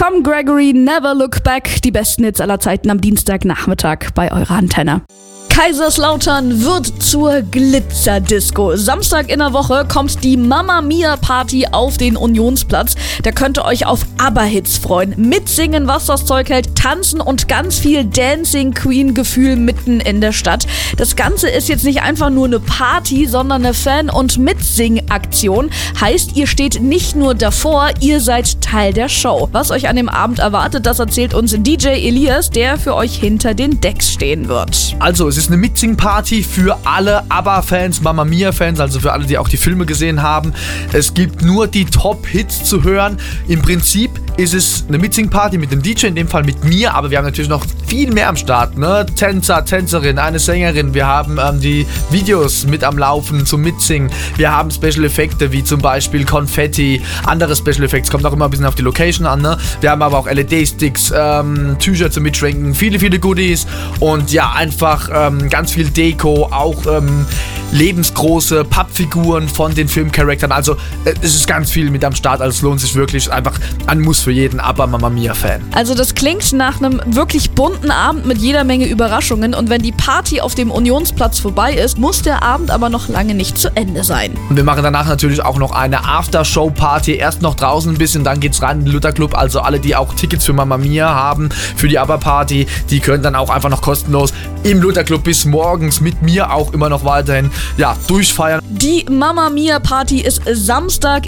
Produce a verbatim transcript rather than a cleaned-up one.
Tom Gregory, Never Look Back. Die besten Hits aller Zeiten am Dienstagnachmittag bei eurer Antenne. Kaiserslautern wird zur Glitzerdisco. Samstag in der Woche kommt die Mamma Mia Party auf den Unionsplatz. Da könnt ihr euch auf ABBA-Hits freuen, mitsingen, was das Zeug hält, tanzen und ganz viel Dancing Queen-Gefühl mitten in der Stadt. Das Ganze ist jetzt nicht einfach nur eine Party, sondern eine Fan- und Mitsing-Aktion. Heißt, ihr steht nicht nur davor, ihr seid Teil der Show. Was euch an dem Abend erwartet, das erzählt uns D J Elias, der für euch hinter den Decks stehen wird. Also, es ist eine Mitsing-Party für alle ABBA-Fans, Mamma Mia-Fans, also für alle, die auch die Filme gesehen haben. Es gibt nur die Top-Hits zu hören. Im Prinzip ist es eine Mitsing-Party mit dem D J, in dem Fall mit mir, aber wir haben natürlich noch viel mehr am Start, ne? Tänzer, Tänzerin, eine Sängerin, wir haben ähm, die Videos mit am Laufen zum Mitsingen, wir haben Special-Effekte wie zum Beispiel Konfetti, andere Special-Effekte, kommt auch immer ein bisschen auf die Location an, ne? Wir haben aber auch L E D-Sticks, ähm, Tücher zum Mitschwenken, viele, viele Goodies und ja, einfach ähm, ganz viel Deko, auch ähm, lebensgroße Pappfiguren von den Filmcharakteren. Also äh, es ist ganz viel mit am Start, also es lohnt sich wirklich, einfach ein Muss für jeden ABBA Mamma Mia Fan. Also das klingt nach einem wirklich bunten Abend mit jeder Menge Überraschungen und wenn die Party auf dem Unionsplatz vorbei ist, muss der Abend aber noch lange nicht zu Ende sein. Und wir machen danach natürlich auch noch eine Aftershow-Party, erst noch draußen ein bisschen, dann geht's rein in den Luther Club, also alle, die auch Tickets für Mamma Mia haben, für die ABBA-Party, die können dann auch einfach noch kostenlos im Luther Club bis morgens mit mir auch immer noch weiterhin, ja, durchfeiern. Die Mamma Mia Party ist Samstag